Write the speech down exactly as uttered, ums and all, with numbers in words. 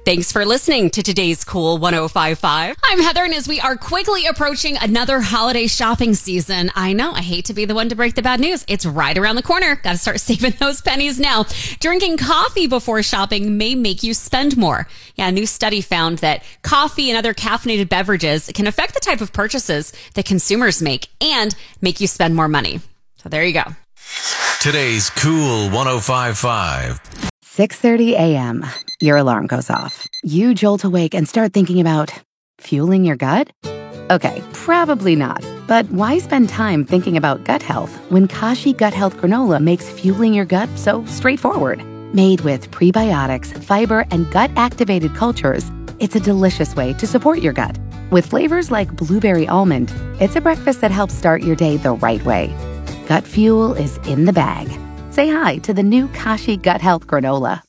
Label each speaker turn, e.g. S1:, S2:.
S1: Thanks for listening to today's Cool one oh five point five. I'm Heather, and as we are quickly approaching another holiday shopping season, I know I hate to be the one to break the bad news. It's right around the corner. Got to start saving those pennies now. Drinking coffee before shopping may make you spend more. Yeah, a new study found that coffee and other caffeinated beverages can affect the type of purchases that consumers make and make you spend more money. So there you go.
S2: Today's Cool one oh five point five.
S3: six thirty a.m. Your alarm goes off. You jolt awake and start thinking about fueling your gut? Okay, probably not. But why spend time thinking about gut health when Kashi Gut Health Granola makes fueling your gut so straightforward? Made with prebiotics, fiber, and gut-activated cultures, it's a delicious way to support your gut. With flavors like blueberry almond, it's a breakfast that helps start your day the right way. Gut fuel is in the bag. Say hi to the new Kashi Gut Health Granola.